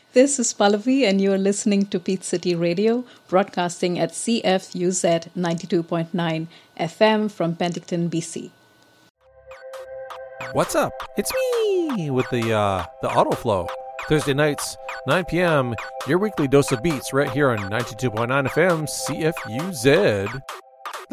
This is Pallavi, and you're listening to Peach City Radio, broadcasting at CFUZ 92.9 FM from Penticton, BC. What's up? It's me with the auto flow. Thursday nights, 9 p.m., your weekly dose of beats right here on 92.9 FM CFUZ.